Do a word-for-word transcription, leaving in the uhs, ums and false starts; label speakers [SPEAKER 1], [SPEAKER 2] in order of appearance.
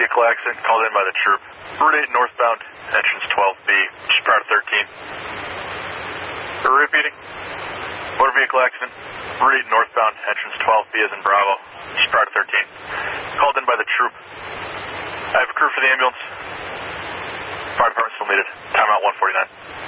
[SPEAKER 1] vehicle accident called in by the troop. Route eight northbound, entrance twelve B, just prior to thirteen. Repeating. Motor vehicle accident. Route eight northbound, entrance twelve B as in Bravo, just prior to thirteen. Called in by the troop. I have a crew for the ambulance. Fire department still needed. Timeout one forty-nine.